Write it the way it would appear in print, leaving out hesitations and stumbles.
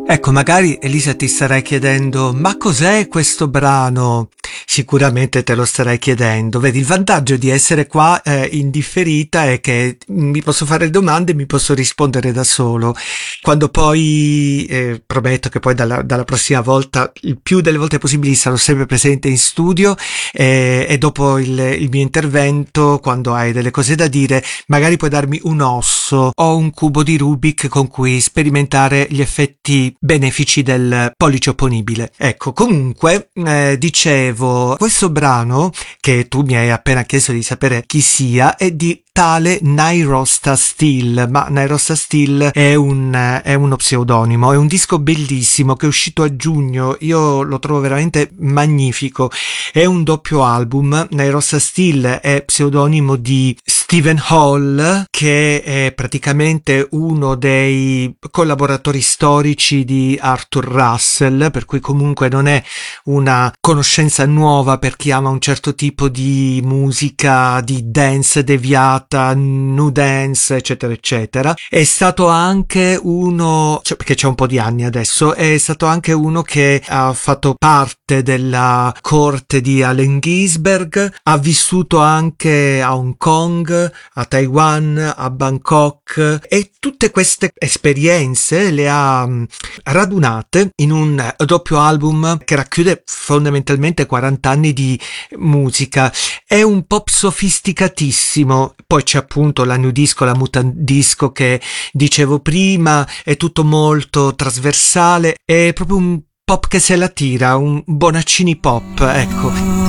Ecco, magari Elisa ti starai chiedendo, ma cos'è questo brano? Sicuramente te lo starai chiedendo. Vedi, il vantaggio di essere qua in differita è che mi posso fare domande e mi posso rispondere da solo. Quando poi, prometto che poi dalla prossima volta, il più delle volte possibili, sarò sempre presente in studio e dopo il mio intervento, quando hai delle cose da dire, magari puoi darmi un osso o un cubo di Rubik con cui sperimentare gli effetti benefici del pollice opponibile. Ecco, comunque, dicevo, questo brano, che tu mi hai appena chiesto di sapere chi sia, è di tale Nyrosta Steele, ma Nyrosta Steele è uno pseudonimo, è un disco bellissimo che è uscito a giugno, io lo trovo veramente magnifico, è un doppio album. Nyrosta Steele è pseudonimo di Stephen Hall, che è praticamente uno dei collaboratori storici di Arthur Russell, per cui comunque non è una conoscenza nuova per chi ama un certo tipo di musica, di dance deviata, nu dance, eccetera, eccetera. È stato anche uno, cioè, perché c'è un po' di anni adesso, è stato anche uno che ha fatto parte della corte di Allen Ginsberg, ha vissuto anche a Hong Kong, a Taiwan, a Bangkok, e tutte queste esperienze le ha radunate in un doppio album che racchiude fondamentalmente 40 anni di musica. È un pop sofisticatissimo, poi c'è appunto la new disco, la mutant disco che dicevo prima, è tutto molto trasversale, è proprio un pop che se la tira, un Bonaccini pop, ecco.